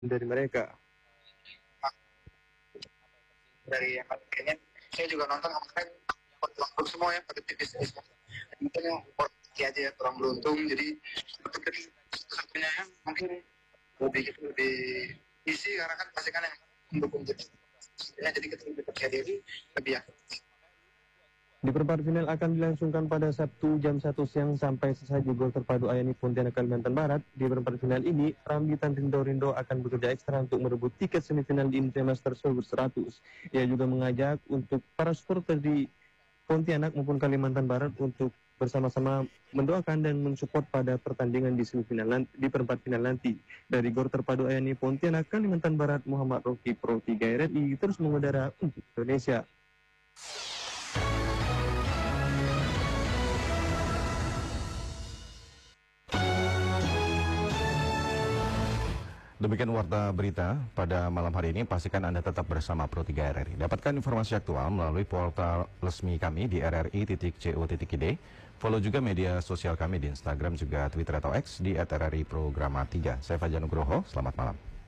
dari mereka. Dari yang kayaknya saya juga nonton kemarin untuk semua ya pada tipis mungkin yang aja ya kurang beruntung, jadi satunya mungkin lebih isi karena kan pasti kan yang mendukung tim ya, jadi kita lebih percaya diri, lebih yakin. Di perempat final akan dilangsungkan pada Sabtu jam 1 siang sampai sesaji gol terpadu Ayani Pontianak Kalimantan Barat. Di perempat final ini, Rambitan Rindo akan bekerja ekstra untuk merebut tiket semifinal di Indonesia Masters 100. Ia juga mengajak untuk para supporter di Pontianak maupun Kalimantan Barat untuk bersama-sama mendoakan dan mensupport pada pertandingan di semifinal di perempat final nanti. Dari gor terpadu Ayani Pontianak Kalimantan Barat, Muhammad Roki Pro 3 RRI terus mengudara untuk Indonesia. Demikian warta berita pada malam hari ini. Pastikan Anda tetap bersama Pro 3 RRI. Dapatkan informasi aktual melalui portal resmi kami di rri.co.id. Follow juga media sosial kami di Instagram juga Twitter atau X di @rri Programa 3. Saya Fajar Nugroho, selamat malam.